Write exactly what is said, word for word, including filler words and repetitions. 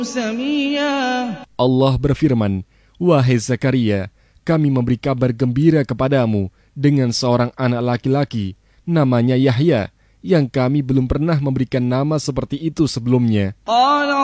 Allah berfirman, "Wahai Zakaria, kami memberi kabar gembira kepadamu dengan seorang anak laki-laki, namanya Yahya, yang kami belum pernah memberikan nama seperti itu sebelumnya."